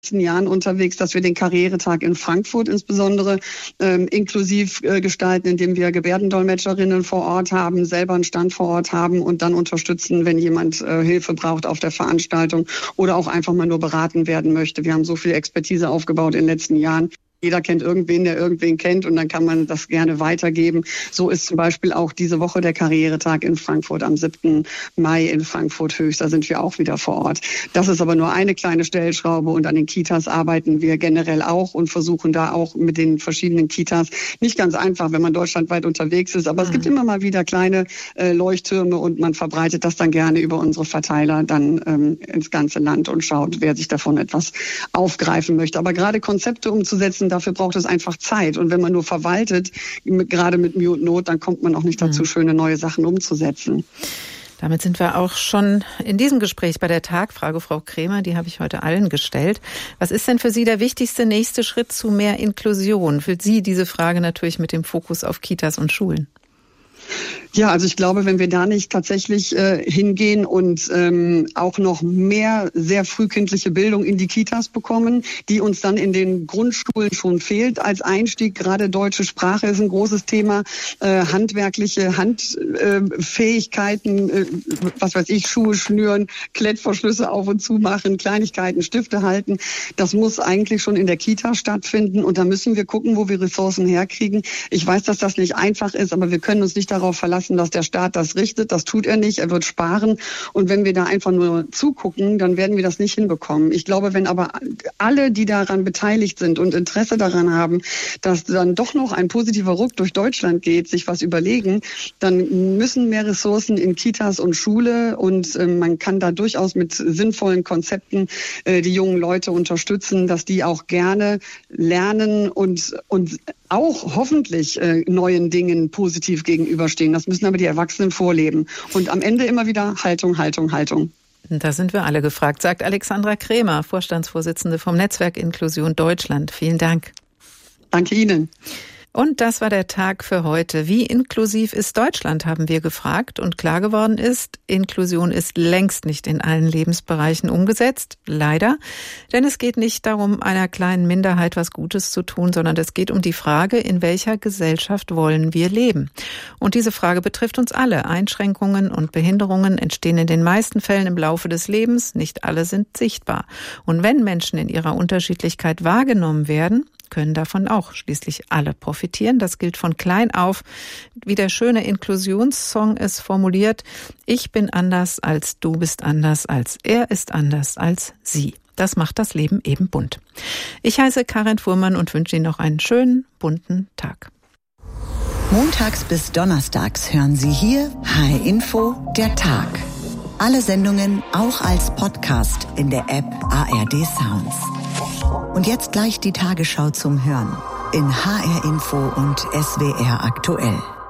Jahren unterwegs, dass wir den Karrieretag in Frankfurt insbesondere inklusiv gestalten, indem wir Gebärdendolmetscherinnen vor Ort haben, selber einen Stand vor Ort haben und dann unterstützen, wenn jemand Hilfe braucht auf der Veranstaltung oder auch einfach mal nur beraten werden möchte. Wir haben so viel Expertise aufgebaut in den letzten Jahren. Jeder kennt irgendwen, der irgendwen kennt, und dann kann man das gerne weitergeben. So ist zum Beispiel auch diese Woche der Karrieretag in Frankfurt am 7. Mai in Frankfurt Höchst. Da sind wir auch wieder vor Ort. Das ist aber nur eine kleine Stellschraube, und an den Kitas arbeiten wir generell auch und versuchen da auch mit den verschiedenen Kitas. Nicht ganz einfach, wenn man deutschlandweit unterwegs ist, aber es gibt immer mal wieder kleine Leuchttürme, und man verbreitet das dann gerne über unsere Verteiler dann ins ganze Land und schaut, wer sich davon etwas aufgreifen möchte. Aber gerade Konzepte umzusetzen, dafür braucht es einfach Zeit. Und wenn man nur verwaltet, gerade mit Mühe und Not, dann kommt man auch nicht dazu, schöne neue Sachen umzusetzen. Damit sind wir auch schon in diesem Gespräch bei der Tagfrage, Frau Krämer, die habe ich heute allen gestellt. Was ist denn für Sie der wichtigste nächste Schritt zu mehr Inklusion? Für Sie diese Frage natürlich mit dem Fokus auf Kitas und Schulen. Ja, also ich glaube, wenn wir da nicht tatsächlich hingehen und auch noch mehr sehr frühkindliche Bildung in die Kitas bekommen, die uns dann in den Grundschulen schon fehlt als Einstieg. Gerade deutsche Sprache ist ein großes Thema, handwerkliche Handfähigkeiten, was weiß ich, Schuhe schnüren, Klettverschlüsse auf und zu machen, Kleinigkeiten, Stifte halten. Das muss eigentlich schon in der Kita stattfinden, und da müssen wir gucken, wo wir Ressourcen herkriegen. Ich weiß, dass das nicht einfach ist, aber wir können uns nicht darauf verlassen, dass der Staat das richtet. Das tut er nicht. Er wird sparen. Und wenn wir da einfach nur zugucken, dann werden wir das nicht hinbekommen. Ich glaube, wenn aber alle, die daran beteiligt sind und Interesse daran haben, dass dann doch noch ein positiver Ruck durch Deutschland geht, sich was überlegen, dann müssen mehr Ressourcen in Kitas und Schule, und man kann da durchaus mit sinnvollen Konzepten die jungen Leute unterstützen, dass die auch gerne lernen und auch hoffentlich neuen Dingen positiv gegenüberstehen. Das müssen aber die Erwachsenen vorleben. Und am Ende immer wieder Haltung, Haltung, Haltung. Da sind wir alle gefragt, sagt Alexandra Krämer, Vorstandsvorsitzende vom Netzwerk Inklusion Deutschland. Vielen Dank. Danke Ihnen. Und das war der Tag für heute. Wie inklusiv ist Deutschland, haben wir gefragt. Und klar geworden ist, Inklusion ist längst nicht in allen Lebensbereichen umgesetzt. Leider. Denn es geht nicht darum, einer kleinen Minderheit was Gutes zu tun, sondern es geht um die Frage, in welcher Gesellschaft wollen wir leben? Und diese Frage betrifft uns alle. Einschränkungen und Behinderungen entstehen in den meisten Fällen im Laufe des Lebens. Nicht alle sind sichtbar. Und wenn Menschen in ihrer Unterschiedlichkeit wahrgenommen werden, können davon auch schließlich alle profitieren. Das gilt von klein auf. Wie der schöne Inklusionssong es formuliert: Ich bin anders als du bist anders als er ist anders als sie. Das macht das Leben eben bunt. Ich heiße Karin Fuhrmann und wünsche Ihnen noch einen schönen, bunten Tag. Montags bis donnerstags hören Sie hier HR Info, der Tag. Alle Sendungen auch als Podcast in der App ARD Sounds. Und jetzt gleich die Tagesschau zum Hören in HR Info und SWR aktuell.